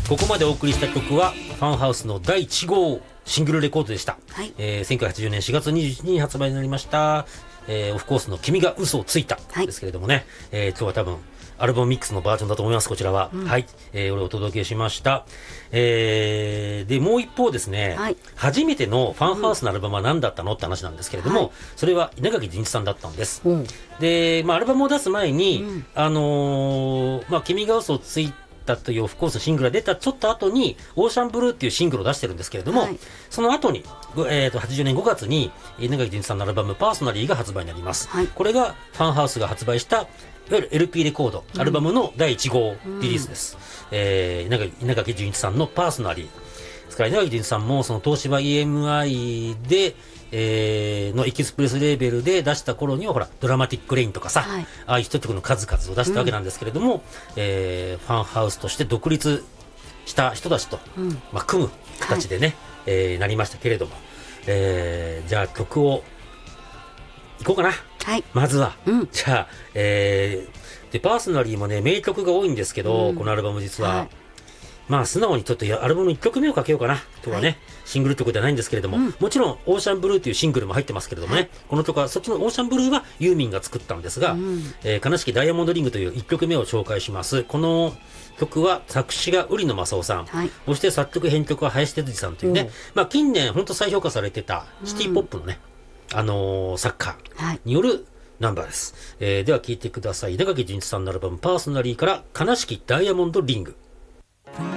ここまでお送りした曲はファンハウスの第1号シングルレコードでした、1980年4月21日に発売になりました、オフコースの君が嘘をついたですけれどもね、今日は多分アルバムミックスのバージョンだと思います。こちらは、はい、俺お届けしました。でもう一方ですね、初めてのファンハウスのアルバムは何だったのって話なんですけれども、それは稲垣潤一さんだったんです。で、アルバムを出す前に、君が嘘をついたというオフコースシングルが出たちょっと後にオーシャンブルーっていうシングルを出してるんですけれども、その後に、80年5月に稲垣潤一さんのアルバムパーソナリーが発売になります。これがファンハウスが発売したいわゆる LP レコード、アルバムの第1号リリースです。稲垣潤一さんのパーソナリー。ですから稲垣潤一さんもその東芝 EMI で、のエキスプレスレーベルで出した頃にはほらドラマティックレインとかさ、ああいうヒット曲の数々を出したわけなんですけれども、ファンハウスとして独立した人たちと、組む形でね、なりましたけれども、じゃあ曲をいこうかな。まずは、じゃあ、でパーソナリーもね名曲が多いんですけど、このアルバム実は、素直にちょっとアルバム1曲目をかけようかな。今日はね、シングル曲ではないんですけれども、もちろんオーシャンブルーというシングルも入ってますけれどもね、この曲はそっちのオーシャンブルーはユーミンが作ったんですが、悲しきダイヤモンドリングという1曲目を紹介します。この曲は作詞が売野正夫さん、そして作曲編曲は林哲司さんというね、近年本当再評価されてたシティポップのね、作家によるナンバーです。では聴いてください。稲垣潤一さんのアルバムパーソナリーから悲しきダイヤモンドリング。